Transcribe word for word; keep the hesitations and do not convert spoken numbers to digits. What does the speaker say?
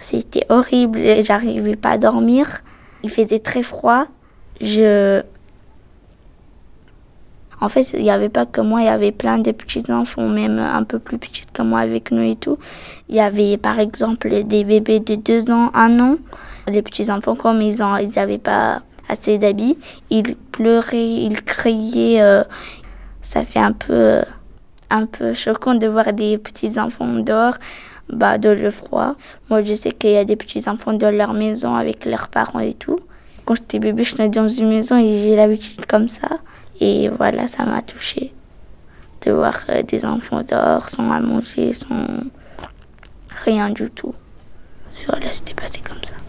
C'était horrible, j'arrivais pas à dormir. Il faisait très froid. Je... En fait, il n'y avait pas que moi, il y avait plein de petits enfants, même un peu plus petits que moi avec nous et tout. Il y avait par exemple des bébés de deux ans, un an. Les petits enfants, comme ils ont, ils n'avaient pas assez d'habits, ils pleuraient, ils criaient. Euh, ça fait un peu, un peu choquant de voir des petits enfants dehors, bah, dans le froid. Moi, je sais qu'il y a des petits enfants dans leur maison avec leurs parents et tout. Quand j'étais bébé, je suis dans une maison et j'ai l'habitude comme ça. Et voilà, ça m'a touchée de voir euh, des enfants dehors sans à manger, sans rien du tout. Voilà, c'était passé comme ça.